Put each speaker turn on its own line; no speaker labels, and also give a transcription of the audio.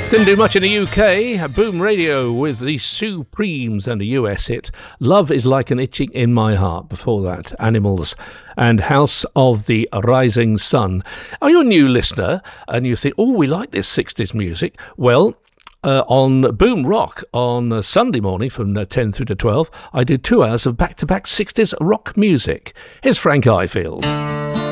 Didn't do much in the UK. Boom Radio with the Supremes and a US hit. Love is Like an Itching in My Heart. Before that, Animals and House of the Rising Sun. Are you a new listener and you think, oh, we like this 60s music? Well, on Boom Rock on Sunday morning from 10 through to 12, I did 2 hours of back-to-back 60s rock music. Here's Frank Ifield.